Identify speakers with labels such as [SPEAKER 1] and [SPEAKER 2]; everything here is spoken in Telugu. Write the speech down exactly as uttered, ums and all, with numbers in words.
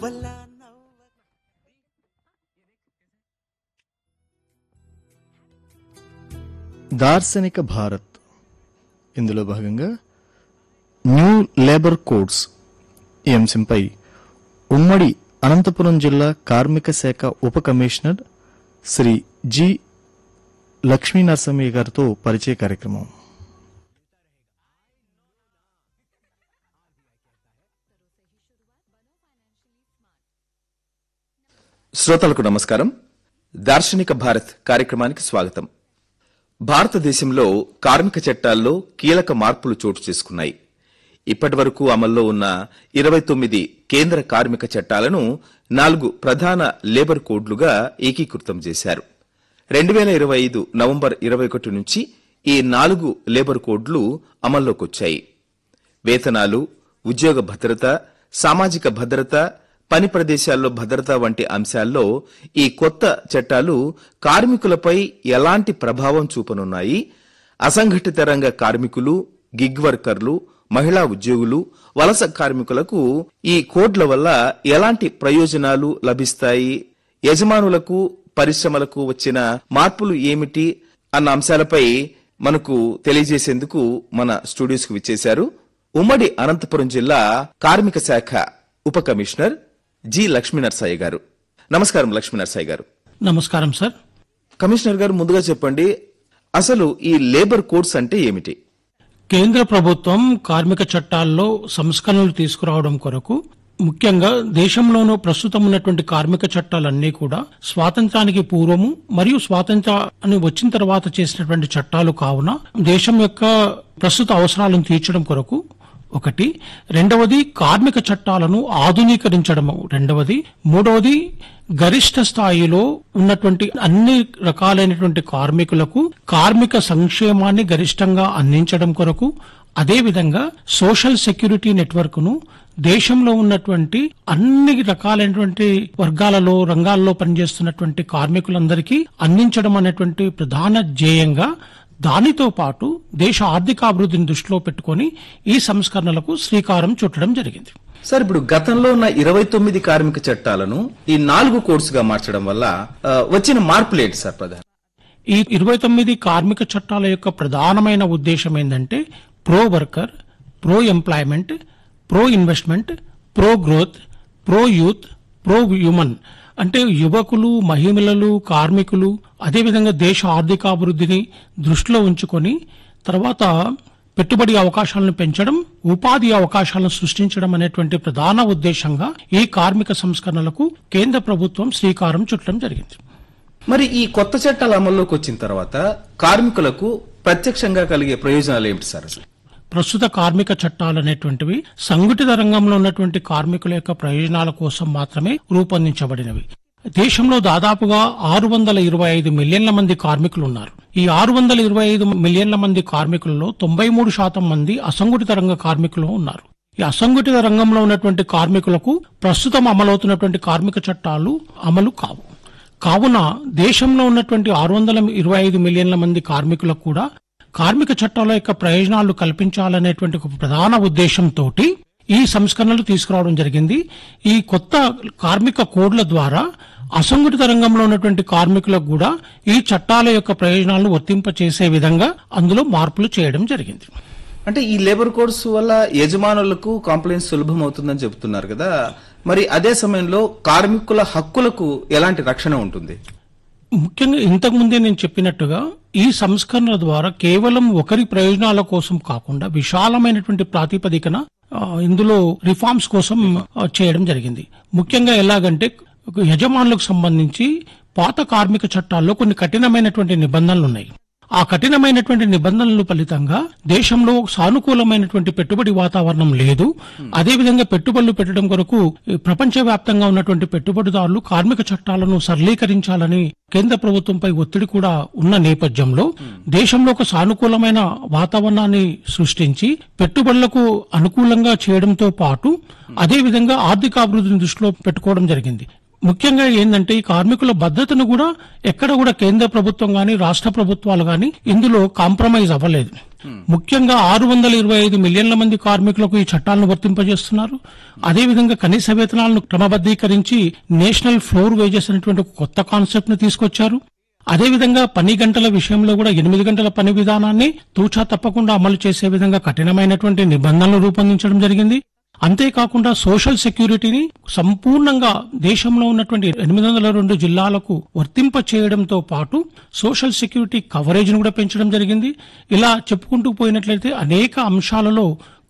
[SPEAKER 1] దార్శనిక భారత్ ఇందులో భాగంగా న్యూ లేబర్ కోడ్స్ ఈ అంశంపై ఉమ్మడి అనంతపురం జిల్లా కార్మిక శాఖ ఉప కమిషనర్ శ్రీ జి లక్ష్మీ నరసింహయ్య గారితో పరిచయ కార్యక్రమం.
[SPEAKER 2] శ్రోతలకు నమస్కారం. దార్శనిక భారత్ కార్యక్రమానికి స్వాగతం. భారతదేశంలో కార్మిక చట్టాల్లో కీలక మార్పులు చోటు చేసుకున్నాయి. ఇప్పటి వరకు అమల్లో ఉన్న ఇరవై తొమ్మిది కేంద్ర కార్మిక చట్టాలను నాలుగు ప్రధాన లేబర్ కోడ్లుగా ఏకీకృతం చేశారు. రెండు వేల ఇరవై ఐదు నవంబర్ ఇరవై ఒకటి నుంచి ఈ నాలుగు లేబర్ కోడ్లు అమల్లోకొచ్చాయి. వేతనాలు, ఉద్యోగ భద్రత, సామాజిక భద్రత, పని ప్రదేశాల్లో భద్రత వంటి అంశాల్లో ఈ కొత్త చట్టాలు కార్మికులపై ఎలాంటి ప్రభావం చూపనున్నాయి, అసంఘటిత రంగ కార్మికులు, గిగ్ వర్కర్లు, మహిళా ఉద్యోగులు, వలస కార్మికులకు ఈ కోడ్ల వల్ల ఎలాంటి ప్రయోజనాలు లభిస్తాయి, యజమానులకు, పరిశ్రమలకు వచ్చిన మార్పులు ఏమిటి అన్న అంశాలపై మనకు తెలియజేసేందుకు మన స్టూడియోస్ కు విచ్చేశారు ఉమ్మడి అనంతపురం జిల్లా కార్మిక శాఖ ఉప కమిషనర్ జి లక్ష్మీ నరసయ్య గారు. నమస్కారం లక్ష్మీ నరసయ్య గారు.
[SPEAKER 3] నమస్కారం సార్.
[SPEAKER 2] కమిషనర్ గారు, ముందుగా చెప్పండి, అసలు ఈ లేబర్ కోడ్స్ అంటే ఏమిటి?
[SPEAKER 3] కేంద్ర ప్రభుత్వం కార్మిక చట్టాల్లో సంస్కరణలు తీసుకురావడం కొరకు ముఖ్యంగా దేశంలోనూ ప్రస్తుతం ఉన్నటువంటి కార్మిక చట్టాలన్నీ కూడా స్వాతంత్రానికి పూర్వము మరియు స్వాతంత్రాన్ని వచ్చిన తర్వాత చేసినటువంటి చట్టాలు కావున దేశం యొక్క ప్రస్తుత అవసరాలను తీర్చడం కొరకు ఒకటి, రెండవది కార్మిక చట్టాలను ఆధునీకరించడం, రెండవది, మూడవది గరిష్ట స్థాయిలో ఉన్నటువంటి అన్ని రకాలైనటువంటి కార్మికులకు కార్మిక సంక్షేమాన్ని గరిష్టంగా అందించడం కొరకు, అదేవిధంగా సోషల్ సెక్యూరిటీ నెట్వర్క్ ను దేశంలో ఉన్నటువంటి అన్ని రకాలైనటువంటి వర్గాలలో రంగాల్లో పనిచేస్తున్నటువంటి కార్మికులందరికీ అందించడం అనేటువంటి ప్రధాన ధ్యేయంగా, దానితో పాటు దేశ ఆర్థికాభివృద్ధిని దృష్టిలో పెట్టుకుని ఈ సంస్కరణలకు శ్రీకారం చుట్టడం జరిగింది.
[SPEAKER 2] సార్, ఇప్పుడు గతంలో ఉన్న ఇరవై తొమ్మిది కార్మిక చట్టాలను ఈ నాలుగు కోడ్స్ గా మార్చడం వల్ల వచ్చిన మార్పులు ఏంటి సార్? ప్రధాన
[SPEAKER 3] ఈ ఇరవై తొమ్మిది కార్మిక చట్టాల యొక్క ప్రధానమైన ఉద్దేశం ఏంటంటే pro worker, pro employment, pro investment, pro growth, pro youth, pro human, అంటే యువకులు, మహిళలు, కార్మికులు, అదేవిధంగా దేశ ఆర్థికాభివృద్ధిని దృష్టిలో ఉంచుకొని తర్వాత పెట్టుబడి అవకాశాలను పెంచడం, ఉపాధి అవకాశాలను సృష్టించడం అనేటువంటి ప్రధాన ఉద్దేశంగా ఈ కార్మిక సంస్కరణలకు కేంద్ర ప్రభుత్వం శ్రీకారం చుట్టడం జరిగింది.
[SPEAKER 2] మరి ఈ కొత్త చట్టాలు అమల్లోకి వచ్చిన తర్వాత కార్మికులకు ప్రత్యక్షంగా కలిగే ప్రయోజనాలు ఏమిటి సార్? అసలు
[SPEAKER 3] ప్రస్తుత కార్మిక చట్టాలు అనేటువంటివి సంఘటిత రంగంలో ఉన్నటువంటి కార్మికుల యొక్క ప్రయోజనాల కోసం మాత్రమే రూపొందించబడినవి. దేశంలో దాదాపుగా ఆరు వందల ఇరవై ఐదు మిలియన్ల మంది కార్మికులు ఉన్నారు. ఈ ఆరు వందల ఇరవై ఐదు మిలియన్ల మంది కార్మికులలో తొంభై మూడు శాతం మంది అసంఘటిత రంగ కార్మికులు ఉన్నారు. ఈ అసంఘటిత రంగంలో ఉన్నటువంటి కార్మికులకు ప్రస్తుతం అమలవుతున్నటువంటి కార్మిక చట్టాలు అమలు కావు. కావున దేశంలో ఉన్నటువంటి ఆరు వందల ఇరవై ఐదు మిలియన్ల మంది కార్మికులకు కూడా కార్మిక చట్టాల యొక్క ప్రయోజనాలు కల్పించాలనేటువంటి ఒక ప్రధాన ఉద్దేశంతో ఈ సంస్కరణలు తీసుకురావడం జరిగింది. ఈ కొత్త కార్మిక కోడ్ల ద్వారా అసంఘటిత రంగంలో ఉన్నటువంటి కార్మికులకు కూడా ఈ చట్టాల యొక్క ప్రయోజనాలను వర్తింపచేసే విధంగా అందులో మార్పులు చేయడం జరిగింది.
[SPEAKER 2] అంటే ఈ లేబర్ కోడ్స్ వల్ల యజమానులకు కంప్లైంట్ సులభం అవుతుందని చెబుతున్నారు కదా, మరి అదే సమయంలో కార్మికుల హక్కులకు ఎలాంటి రక్షణ ఉంటుంది?
[SPEAKER 3] ముఖ్యంగా ఇంతకు ముందే నేను చెప్పినట్టుగా ఈ సంస్కరణల ద్వారా కేవలం ఒకరి ప్రయోజనాల కోసం కాకుండా విశాలమైనటువంటి ప్రాతిపదికన ఇందులో రిఫార్మ్స్ కోసం చేయడం జరిగింది. ముఖ్యంగా ఎలాగంటే యజమానులకు సంబంధించి పాత కార్మిక చట్టాల్లో కొన్ని కఠినమైనటువంటి నిబంధనలు ఉన్నాయి. ఆ కఠినమైనటువంటి నిబంధనల ఫలితంగా దేశంలో సానుకూలమైనటువంటి పెట్టుబడి వాతావరణం లేదు. అదేవిధంగా పెట్టుబడులు పెట్టడం కొరకు ప్రపంచవ్యాప్తంగా ఉన్నటువంటి పెట్టుబడిదారులు కార్మిక చట్టాలను సరళీకరించాలని కేంద్ర ప్రభుత్వంపై ఒత్తిడి కూడా ఉన్న నేపథ్యంలో దేశంలో ఒక సానుకూలమైన వాతావరణాన్ని సృష్టించి పెట్టుబడులకు అనుకూలంగా చేయడంతో పాటు అదేవిధంగా ఆర్థికాభివృద్ధిని దృష్టిలో పెట్టుకోవడం జరిగింది. ముఖ్యంగా ఏంటంటే ఈ కార్మికుల భద్రతను కూడా ఎక్కడ కూడా కేంద్ర ప్రభుత్వం గాని రాష్ట్ర ప్రభుత్వాలు గాని ఇందులో కాంప్రమైజ్ అవ్వలేదు. ముఖ్యంగా ఆరు వందల ఇరవై ఐదు మిలియన్ల మంది కార్మికులకు ఈ చట్టాలను వర్తింపజేస్తున్నారు. అదేవిధంగా కనీస వేతనాలను క్రమబద్దీకరించి నేషనల్ ఫ్లోర్ వేజెస్ అనేటువంటి ఒక కొత్త కాన్సెప్ట్ ను తీసుకొచ్చారు. అదేవిధంగా పని గంటల విషయంలో కూడా ఎనిమిది గంటల పని విధానాన్ని తూచా తప్పకుండా అమలు చేసే విధంగా కఠినమైనటువంటి నిబంధనలు రూపొందించడం జరిగింది. అంతేకాకుండా సోషల్ సెక్యూరిటీని సంపూర్ణంగా దేశంలో ఉన్నటువంటి ఎనిమిది వందల రెండు జిల్లాలకు వర్తింప చేయడంతో పాటు సోషల్ సెక్యూరిటీ కవరేజ్ ను కూడా పెంచడం జరిగింది. ఇలా చెప్పుకుంటూ పోయినట్లయితే అనేక అంశాలలో